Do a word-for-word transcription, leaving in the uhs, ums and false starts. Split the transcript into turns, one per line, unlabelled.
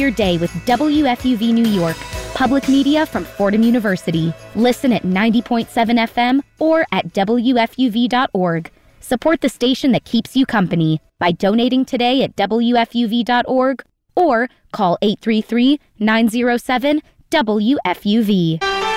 your day with W F U V New York, public media from Fordham University. Listen at ninety point seven F M or at W F U V dot org. Support the station that keeps you company by donating today at W F U V dot org or call eight three three, nine zero seven, W F U V.